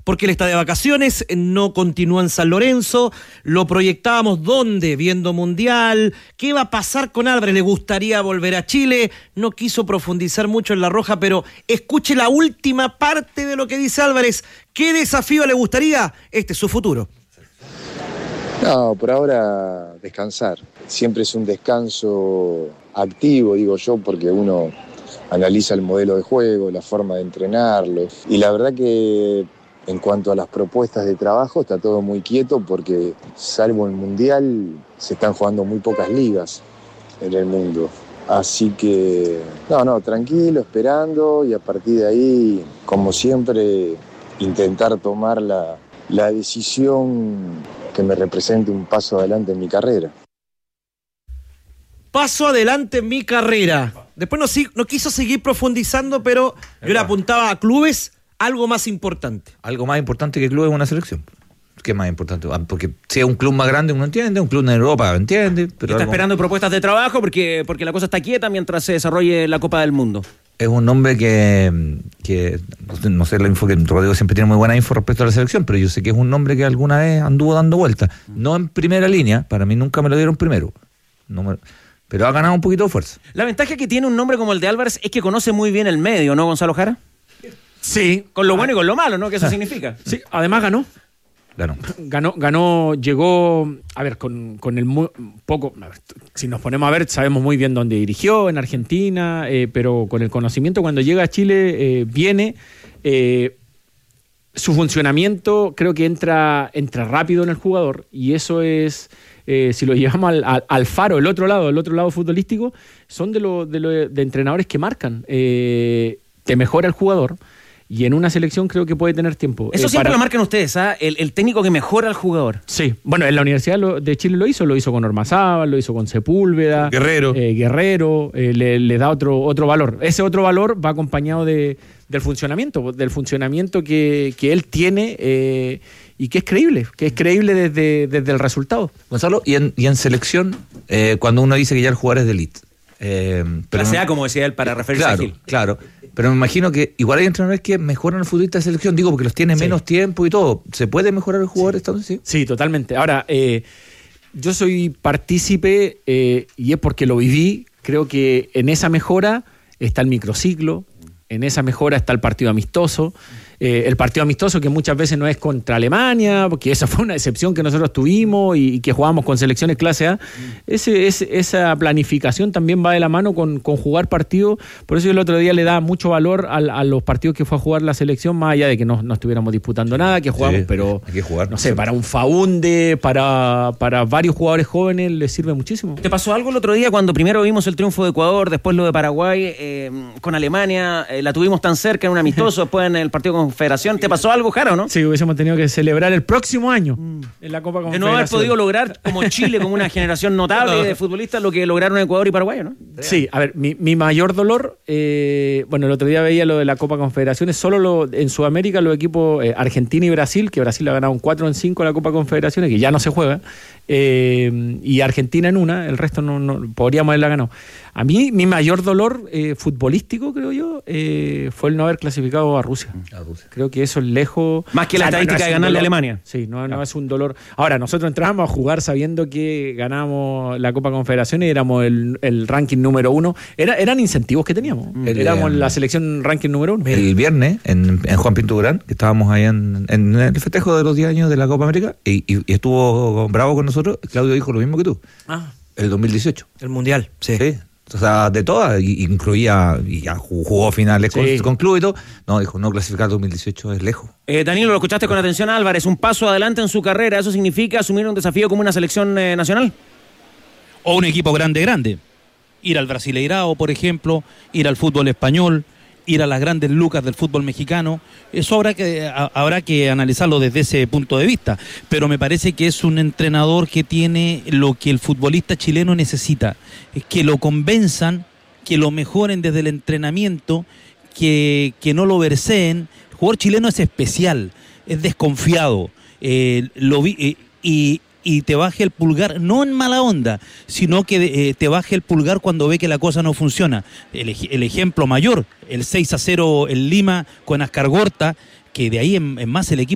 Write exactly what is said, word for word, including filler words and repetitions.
porque él está de vacaciones, no continúa en San Lorenzo, lo proyectábamos ¿dónde? Viendo Mundial, ¿qué va a pasar con Álvarez? ¿Le gustaría volver a Chile? No quiso profundizar mucho en La Roja, pero escuche la última parte de lo que dice Álvarez. ¿Qué desafío le gustaría? Este es su futuro. No, por ahora descansar. Siempre es un descanso activo, digo yo, porque uno analiza el modelo de juego, la forma de entrenarlo. Y la verdad que en cuanto a las propuestas de trabajo está todo muy quieto porque, salvo el Mundial, se están jugando muy pocas ligas en el mundo. Así que, no, no, tranquilo, esperando y a partir de ahí, como siempre, intentar tomar la, la decisión que me represente un paso adelante en mi carrera. Paso adelante en mi carrera. Después no, no quiso seguir profundizando, pero yo le apuntaba a clubes algo más importante. Algo más importante que clubes es una selección. ¿Qué es más importante? Porque si es un club más grande uno entiende, un club en Europa entiende. Pero está algo... esperando propuestas de trabajo porque, porque la cosa está quieta mientras se desarrolle la Copa del Mundo. Es un hombre que, que no sé la info, que Rodrigo siempre tiene muy buena info respecto a la selección, pero yo sé que es un hombre que alguna vez anduvo dando vueltas. No en primera línea, para mí nunca me lo dieron primero. No me... Pero ha ganado un poquito de fuerza. La ventaja que tiene un nombre como el de Álvarez es que conoce muy bien el medio, ¿no, Gonzalo Jara? Sí. Con lo bueno y con lo malo, ¿no? ¿Qué eso significa? Sí, además ganó. Ganó. Ganó, ganó, llegó, a ver, con, con el muy, poco, a ver, si nos ponemos a ver, sabemos muy bien dónde dirigió, en Argentina, eh, pero con el conocimiento cuando llega a Chile, eh, viene, eh, su funcionamiento creo que entra, entra rápido en el jugador, y eso es... Eh, si lo llevamos al, al, al faro, el otro lado, el otro lado futbolístico, son de los de, lo, de entrenadores que marcan. Eh, te mejora el jugador y en una selección creo que puede tener tiempo. Eso eh, siempre para... lo marcan ustedes, ¿ah? El, el técnico que mejora al jugador. Sí, bueno, en la Universidad de Chile lo hizo, lo hizo con Ormazábal, lo hizo con Sepúlveda. Guerrero. Eh, Guerrero, eh, le, le da otro, otro valor. Ese otro valor va acompañado de, del funcionamiento, del funcionamiento que, que él tiene eh, y que es creíble, que es creíble desde, desde el resultado. Gonzalo, y en, y en selección, eh, cuando uno dice que ya el jugador es de elite. Eh, pero Clase no, A, como decía él, para referirse claro, a Gil. Claro, pero me imagino que igual hay entrenadores que mejoran al futbolista de selección, digo, porque los tiene sí. menos tiempo y todo. ¿Se puede mejorar el jugador? Sí, estando así? Sí, totalmente. Ahora, eh, yo soy partícipe, eh, y es porque lo viví, creo que en esa mejora está el microciclo, en esa mejora está el partido amistoso, eh, el partido amistoso que muchas veces no es contra Alemania, porque esa fue una excepción que nosotros tuvimos y, y que jugábamos con selecciones clase A. Ese, ese, esa planificación también va de la mano con, con jugar partidos. Por eso yo el otro día le daba mucho valor a, a los partidos que fue a jugar la selección, más allá de que no, no estuviéramos disputando nada, que jugamos, sí, pero hay que jugar, no sé, para un Faunde, para, para varios jugadores jóvenes les sirve muchísimo. ¿Te pasó algo el otro día cuando primero vimos el triunfo de Ecuador, después lo de Paraguay, eh, con Alemania, eh, la tuvimos tan cerca en un amistoso, después en el partido con Confederación? ¿Te pasó algo, Jaro, no? Sí, hubiésemos tenido que celebrar el próximo año mm. en la Copa Confederación. De no haber podido lograr, como Chile, como una generación notable de futbolistas, lo que lograron Ecuador y Paraguay, ¿no? Sí, a ver, mi, mi mayor dolor, eh, bueno, el otro día veía lo de la Copa Confederaciones, solo lo, en Sudamérica los equipos eh, Argentina y Brasil, que Brasil ha ganado un cuatro en cinco en la Copa Confederaciones, que ya no se juega, eh, y Argentina en una, el resto no, no podríamos haberla ganado. A mí, mi mayor dolor eh, futbolístico, creo yo, eh, fue el no haber clasificado a Rusia. A Rusia. Creo que eso es lejos... Más que la o sea, estadística no, no de ganarle a Alemania. Sí, no, no es un dolor. Ahora, nosotros entrábamos a jugar sabiendo que ganábamos la Copa Confederaciones y éramos el, el ranking número uno. Era, eran incentivos que teníamos. El, éramos la selección ranking número uno. El viernes, en, en Juan Pinto Durán, que estábamos ahí en, en el festejo de los diez años de la Copa América, y, y, y estuvo bravo con nosotros, Claudio dijo lo mismo que tú. Ah. El dos mil dieciocho. El Mundial, sí. Sí. O sea, de todas, incluía, y ya jugó finales sí. con, con club y todo. No, dijo, no clasificar dos mil dieciocho es lejos. Eh, Danilo, lo escuchaste con atención a Álvarez, un paso adelante en su carrera, ¿eso significa asumir un desafío como una selección eh, nacional? O un equipo grande, grande. Ir al Brasileirao, por ejemplo, ir al fútbol español, ir a las grandes lucas del fútbol mexicano. Eso habrá que, a, habrá que analizarlo desde ese punto de vista. Pero me parece que es un entrenador que tiene lo que el futbolista chileno necesita. Es que lo convenzan, que lo mejoren desde el entrenamiento, que, que no lo verseen. El jugador chileno es especial, es desconfiado. Eh, lo vi, eh, y... y te baje el pulgar, no en mala onda, sino que eh, te baje el pulgar cuando ve que la cosa no funciona. El, el ejemplo mayor, el seis a cero en Lima con Ascargorta, que de ahí en, en más el equipo